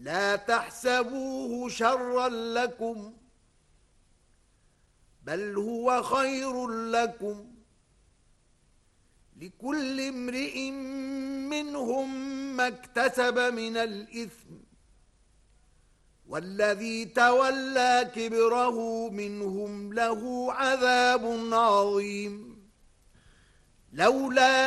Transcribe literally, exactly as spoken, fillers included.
لا تحسبوه شرا لكم بل هو خير لكم لكل امرئ منهم ما اكتسب من الإثم والذي تولى كبره منهم له عذاب عظيم لولا